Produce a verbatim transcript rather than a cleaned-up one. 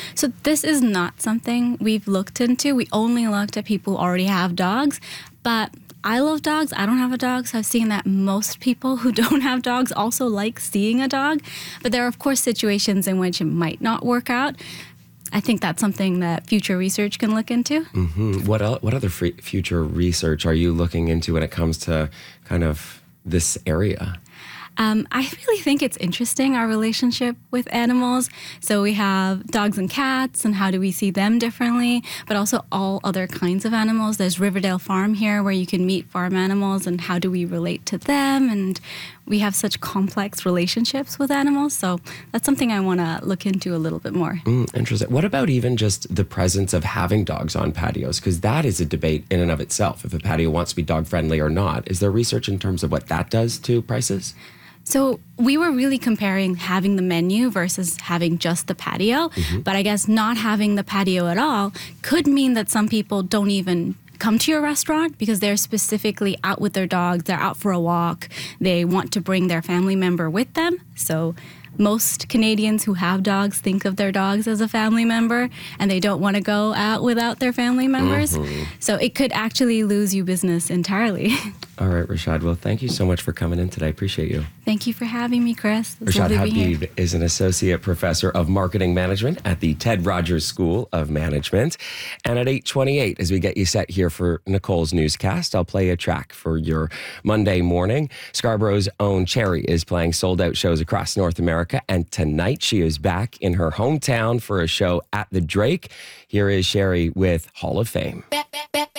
So this is not something we've looked into. We only looked at people who already have dogs, but I love dogs. I don't have a dog, so I've seen that most people who don't have dogs also like seeing a dog. But there are, of course, situations in which it might not work out. I think that's something that future research can look into. Mm-hmm. What el- what other free- future research are you looking into when it comes to kind of this area? Um, I really think it's interesting, our relationship with animals. So we have dogs and cats, and how do we see them differently, but also all other kinds of animals. There's Riverdale Farm here where you can meet farm animals, and how do we relate to them? And we have such complex relationships with animals. So that's something I want to look into a little bit more. Mm, interesting. What about even just the presence of having dogs on patios? Because that is a debate in and of itself, if a patio wants to be dog friendly or not. Is there research in terms of what that does to prices? So we were really comparing having the menu versus having just the patio. Mm-hmm. But I guess not having the patio at all could mean that some people don't even come to your restaurant because they're specifically out with their dogs. They're out for a walk. They want to bring their family member with them. So most Canadians who have dogs think of their dogs as a family member, and they don't want to go out without their family members. Mm-hmm. So it could actually lose you business entirely. All right, Rashad. Well, thank you so much for coming in today. I appreciate you. Thank you for having me, Chris. It's Rashad lovely to be here. Habib is an associate professor of marketing management at the Ted Rogers School of Management. And at eight twenty-eight, as we get you set here for Nicole's newscast, I'll play a track for your Monday morning. Scarborough's own Cherry is playing sold-out shows across North America. And tonight she is back in her hometown for a show at the Drake. Here is Sherry with Hall of Fame.